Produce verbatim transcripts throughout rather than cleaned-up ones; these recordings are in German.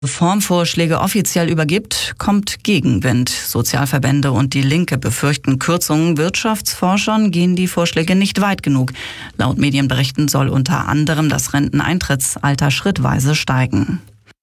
Reformvorschläge offiziell übergibt, kommt Gegenwind. Sozialverbände und die Linke befürchten Kürzungen. Wirtschaftsforschern gehen die Vorschläge nicht weit genug. Laut Medienberichten soll unter anderem das Renteneintrittsalter schrittweise steigen.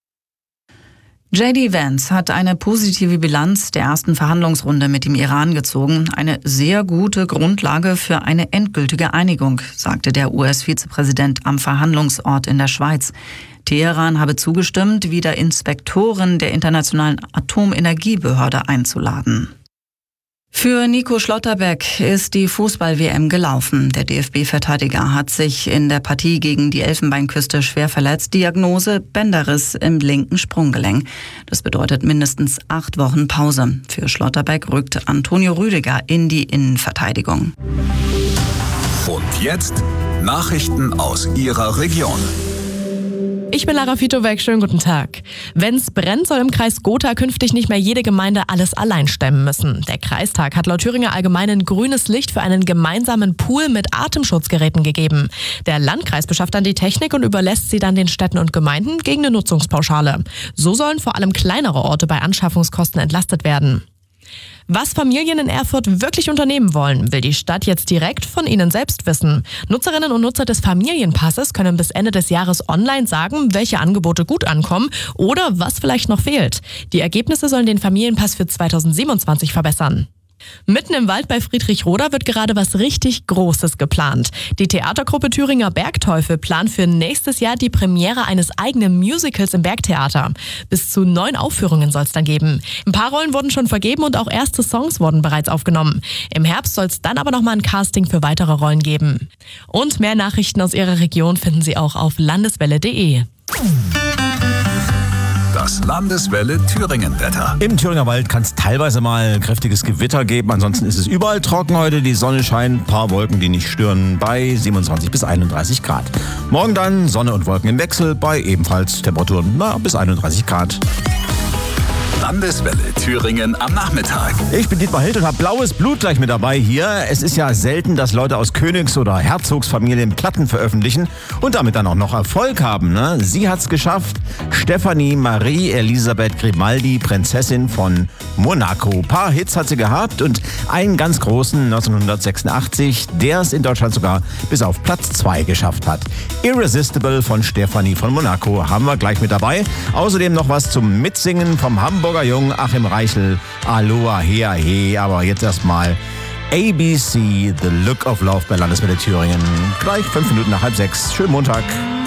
J D Vance hat eine positive Bilanz der ersten Verhandlungsrunde mit dem Iran gezogen. Eine sehr gute Grundlage für eine endgültige Einigung, sagte der U S-Vizepräsident am Verhandlungsort in der Schweiz. Teheran habe zugestimmt, wieder Inspektoren der Internationalen Atomenergiebehörde einzuladen. Für Nico Schlotterbeck ist die Fußball-W M gelaufen. Der D F B-Verteidiger hat sich in der Partie gegen die Elfenbeinküste schwer verletzt. Diagnose: Bänderriss im linken Sprunggelenk. Das bedeutet mindestens acht Wochen Pause. Für Schlotterbeck rückt Antonio Rüdiger in die Innenverteidigung. Und jetzt Nachrichten aus Ihrer Region. Ich bin Lara Fitowek, schönen guten Tag. Wenn's brennt, soll im Kreis Gotha künftig nicht mehr jede Gemeinde alles allein stemmen müssen. Der Kreistag hat laut Thüringer Allgemeinen grünes Licht für einen gemeinsamen Pool mit Atemschutzgeräten gegeben. Der Landkreis beschafft dann die Technik und überlässt sie dann den Städten und Gemeinden gegen eine Nutzungspauschale. So sollen vor allem kleinere Orte bei Anschaffungskosten entlastet werden. Was Familien in Erfurt wirklich unternehmen wollen, will die Stadt jetzt direkt von ihnen selbst wissen. Nutzerinnen und Nutzer des Familienpasses können bis Ende des Jahres online sagen, welche Angebote gut ankommen oder was vielleicht noch fehlt. Die Ergebnisse sollen den Familienpass für zweitausendsiebenundzwanzig verbessern. Mitten im Wald bei Friedrichroda wird gerade was richtig Großes geplant. Die Theatergruppe Thüringer Bergteufel plant für nächstes Jahr die Premiere eines eigenen Musicals im Bergtheater. Bis zu neun Aufführungen soll es dann geben. Ein paar Rollen wurden schon vergeben und auch erste Songs wurden bereits aufgenommen. Im Herbst soll es dann aber nochmal ein Casting für weitere Rollen geben. Und mehr Nachrichten aus Ihrer Region finden Sie auch auf landeswelle punkt de. Das Landeswelle Thüringen-Wetter. Im Thüringer Wald kann es teilweise mal kräftiges Gewitter geben. Ansonsten ist es überall trocken heute. Die Sonne scheint, ein paar Wolken, die nicht stören, bei siebenundzwanzig bis einunddreißig Grad. Morgen dann Sonne und Wolken im Wechsel bei ebenfalls Temperaturen na, bis einunddreißig Grad. Landeswelle Thüringen am Nachmittag. Ich bin Dietmar Hild und habe blaues Blut gleich mit dabei hier. Es ist ja selten, dass Leute aus Königs- oder Herzogsfamilien Platten veröffentlichen und damit dann auch noch Erfolg haben. Ne? Sie hat's geschafft. Stefanie Marie Elisabeth Grimaldi, Prinzessin von Monaco. Ein paar Hits hat sie gehabt und einen ganz großen neunzehnhundertsechsundachtzig, der es in Deutschland sogar bis auf Platz zwei geschafft hat. Irresistible von Stefanie von Monaco haben wir gleich mit dabei. Außerdem noch was zum Mitsingen vom Hamburger Jungen Achim Reichel. Aloha, hea, he. Aber jetzt erstmal A B C, The Look of Love bei Landeswelle Thüringen. Gleich fünf Minuten nach halb sechs. Schönen Montag.